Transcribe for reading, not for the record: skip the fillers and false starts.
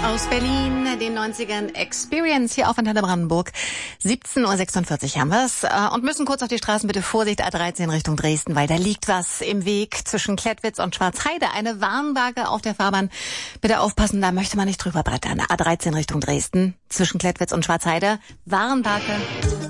Aus Berlin, den 90ern Experience hier auf Antenne Brandenburg. 17:46 Uhr haben wir's und müssen kurz auf die Straßen. Bitte Vorsicht, A13 Richtung Dresden, weil da liegt was im Weg zwischen Klettwitz und Schwarzheide. Eine Warnwaage auf der Fahrbahn. Bitte aufpassen, da möchte man nicht drüber brettern. A13 Richtung Dresden, zwischen Klettwitz und Schwarzheide. Warnwaage.